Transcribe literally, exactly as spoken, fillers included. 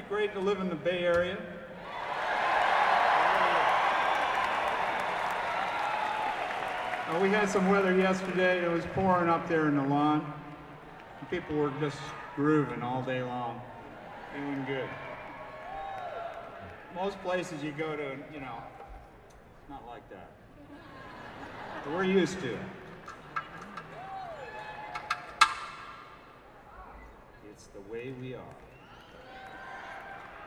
great to live in the Bay Area. Uh, we had some weather yesterday. It was pouring up there in the lawn. People were just grooving all day long, doing good. Most places you go to, you know, it's not like that. But we're used to it. It's the way we are.